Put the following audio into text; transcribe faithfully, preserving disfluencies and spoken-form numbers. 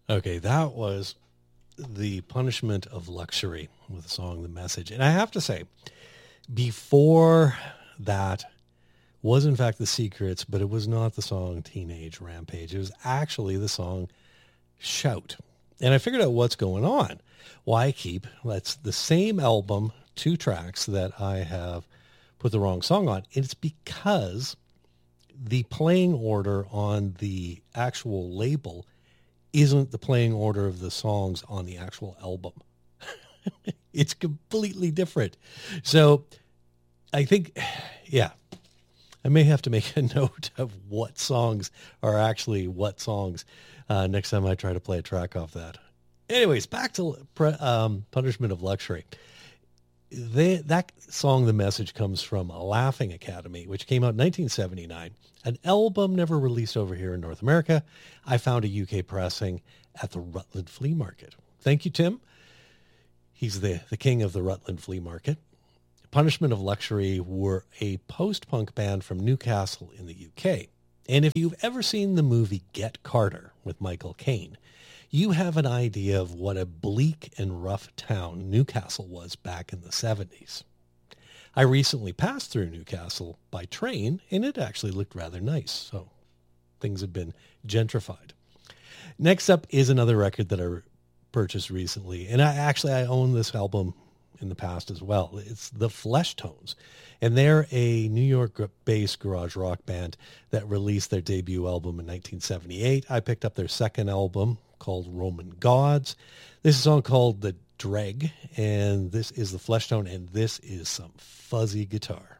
Okay, that was The Punishment of Luxury with the song The Message. And I have to say, before that was in fact The Secrets, but it was not the song Teenage Rampage. It was actually the song Shout. And I figured out what's going on. Why I keep, that's the same album, two tracks that I have put the wrong song on. And it's because the playing order on the actual label isn't the playing order of the songs on the actual album. It's completely different. So I think, yeah, I may have to make a note of what songs are actually what songs uh, next time I try to play a track off that. Anyways, back to um, Punishment of Luxury. They, that song, The Message, comes from Laughing Academy, which came out in nineteen seventy-nine. An album never released over here in North America. I found a U K pressing at the Rutland Flea Market. Thank you, Tim. He's the, the king of the Rutland Flea Market. Punishment of Luxury were a post-punk band from Newcastle in the U K. And if you've ever seen the movie Get Carter with Michael Caine, you have an idea of what a bleak and rough town Newcastle was back in the seventies. I recently passed through Newcastle by train, and it actually looked rather nice. So things have been gentrified. Next up is another record that I purchased recently. And I actually, I own this album in the past as well. It's the Fleshtones. And they're a New York-based garage rock band that released their debut album in nineteen seventy-eight. I picked up their second album called Roman Gods. This is a song called The Dreg, and this is the Fleshtone, and this is some fuzzy guitar.